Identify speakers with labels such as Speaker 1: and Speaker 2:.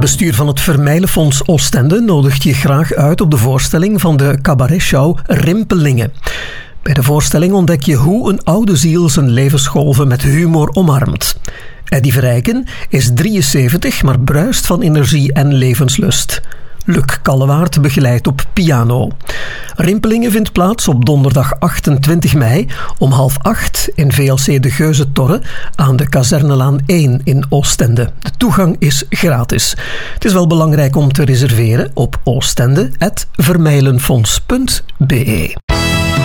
Speaker 1: Bestuur van het Vermijlenfonds Oostende nodigt je graag uit op de voorstelling van de cabaretshow Rimpelingen. Bij de voorstelling ontdek je hoe een oude ziel zijn levensgolven met humor omarmt. Eddy Verrijken is 73, maar bruist van energie en levenslust. Luc Kallewaard begeleidt op piano. Rimpelingen vindt plaats op donderdag 28 mei om 7:30 in VLC De Geuzentorre aan de Kazernelaan 1 in Oostende. De toegang is gratis. Het is wel belangrijk om te reserveren op oostende@vermijlenfonds.be.